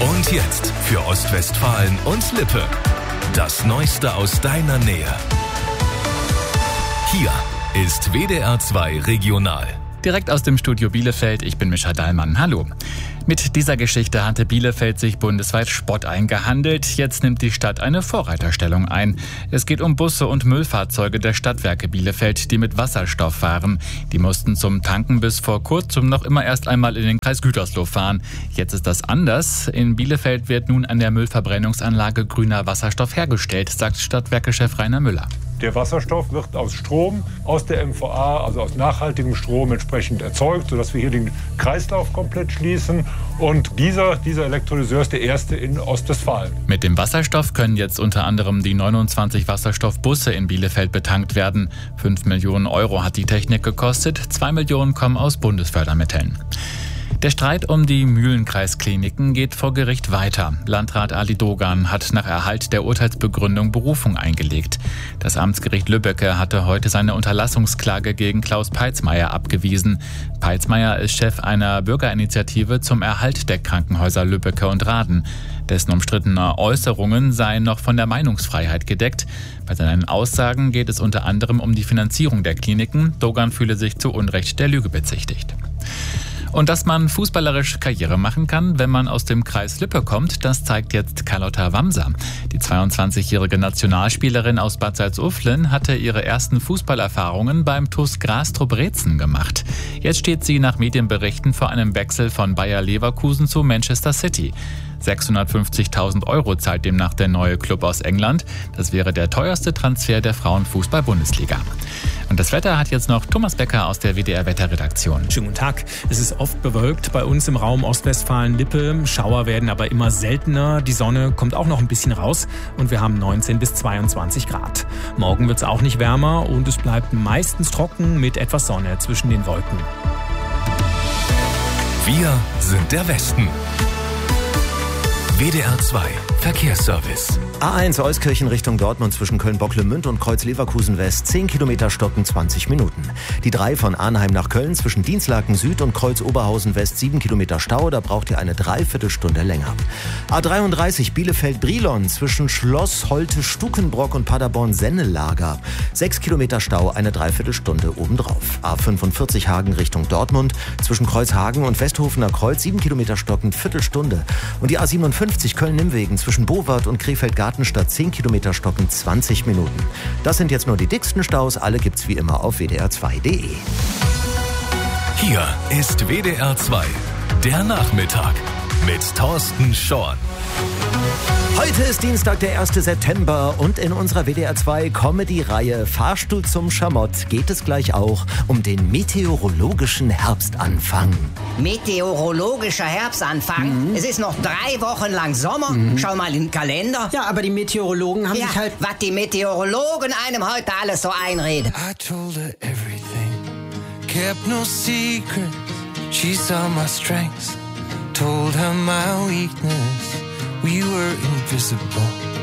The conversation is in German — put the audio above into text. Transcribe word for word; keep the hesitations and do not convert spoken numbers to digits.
Und jetzt für Ostwestfalen und Lippe. Das Neueste aus deiner Nähe. Hier ist W D R zwei Regional. Direkt aus dem Studio Bielefeld, ich bin Mischa Dallmann. Hallo. Mit dieser Geschichte hatte Bielefeld sich bundesweit Spott eingehandelt. Jetzt nimmt die Stadt eine Vorreiterstellung ein. Es geht um Busse und Müllfahrzeuge der Stadtwerke Bielefeld, die mit Wasserstoff fahren. Die mussten zum Tanken bis vor kurzem noch immer erst einmal in den Kreis Gütersloh fahren. Jetzt ist das anders. In Bielefeld wird nun an der Müllverbrennungsanlage grüner Wasserstoff hergestellt, sagt Stadtwerkechef Rainer Müller. Der Wasserstoff wird aus Strom, aus der M V A, also aus nachhaltigem Strom entsprechend erzeugt, sodass wir hier den Kreislauf komplett schließen. Und dieser, dieser Elektrolyseur ist der erste in Ostwestfalen. Mit dem Wasserstoff können jetzt unter anderem die neunundzwanzig Wasserstoffbusse in Bielefeld betankt werden. Fünf Millionen Euro hat die Technik gekostet, zwei Millionen kommen aus Bundesfördermitteln. Der Streit um die Mühlenkreiskliniken geht vor Gericht weiter. Landrat Ali Dogan hat nach Erhalt der Urteilsbegründung Berufung eingelegt. Das Amtsgericht Lübbecke hatte heute seine Unterlassungsklage gegen Klaus Peitzmeier abgewiesen. Peitzmeier ist Chef einer Bürgerinitiative zum Erhalt der Krankenhäuser Lübbecke und Rahden. Dessen umstrittene Äußerungen seien noch von der Meinungsfreiheit gedeckt. Bei seinen Aussagen geht es unter anderem um die Finanzierung der Kliniken. Dogan fühle sich zu Unrecht der Lüge bezichtigt. Und dass man fußballerisch Karriere machen kann, wenn man aus dem Kreis Lippe kommt, das zeigt jetzt Carlotta Wamser. Die zweiundzwanzigjährige Nationalspielerin aus Bad Salzuflen hatte ihre ersten Fußballerfahrungen beim T U S Grastrup-Brezen gemacht. Jetzt steht sie nach Medienberichten vor einem Wechsel von Bayer Leverkusen zu Manchester City. sechshundertfünfzigtausend Euro zahlt demnach der neue Club aus England. Das wäre der teuerste Transfer der Frauenfußball-Bundesliga. Und das Wetter hat jetzt noch Thomas Becker aus der W D R-Wetterredaktion. Schönen guten Tag. Es ist oft bewölkt bei uns im Raum Ostwestfalen-Lippe. Schauer werden aber immer seltener. Die Sonne kommt auch noch ein bisschen raus und wir haben neunzehn bis zweiundzwanzig Grad. Morgen wird es auch nicht wärmer und es bleibt meistens trocken mit etwas Sonne zwischen den Wolken. Wir sind der Westen. W D R zwei Verkehrsservice. A eins Euskirchen Richtung Dortmund zwischen Köln-Bocklemünd und Kreuz-Leverkusen West. zehn Kilometer stocken, zwanzig Minuten. Die drei von Arnheim nach Köln zwischen Dienstlaken Süd und Kreuz-Oberhausen West. sieben Kilometer Stau, da braucht ihr eine Dreiviertelstunde länger. A dreiunddreißig Bielefeld-Brilon zwischen Schloss Holte-Stukenbrock und Paderborn-Sennelager. sechs Kilometer Stau, eine Dreiviertelstunde obendrauf. A fünfundvierzig Hagen Richtung Dortmund zwischen Kreuzhagen und Westhofener Kreuz. sieben Kilometer stocken, Viertelstunde. Und die A siebenundfünfzig Köln-Nimwegen zwischen Bowart und Krefeld-Gartenstadt. zehn Kilometer stocken, zwanzig Minuten. Das sind jetzt nur die dicksten Staus. Alle gibt's wie immer auf W D R zwei Punkt D E. Hier ist W D R zwei, der Nachmittag mit Thorsten Schorn. Heute ist Dienstag, der erste September und in unserer W D R zwei Comedy-Reihe Fahrstuhl zum Schamott geht es gleich auch um den meteorologischen Herbstanfang. Meteorologischer Herbstanfang? Mhm. Es ist noch drei Wochen lang Sommer. Mhm. Schau mal in den Kalender. Ja, aber die Meteorologen haben ja, sich halt... was die Meteorologen einem heute alles so einreden. I told her everything, kept no secrets. She saw my strengths, told her my weakness. We were invisible.